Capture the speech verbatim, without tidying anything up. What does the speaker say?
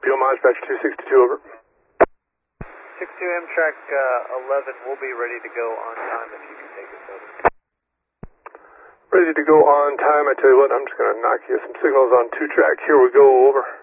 P O Dispatch two sixty-two, over. six two Amtrak uh, eleven will be ready to go on time if you can take us over. Ready to go on time. I tell you what, I'm just going to knock you some signals on two track. Here we go, over.